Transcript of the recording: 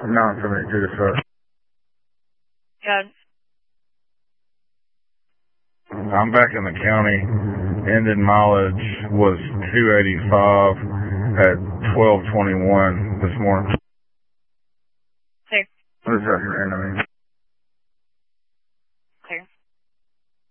972 to start. Good. I'm back in the county. Ended mileage was 285 at 12:21 this morning. Okay. What is that your enemy?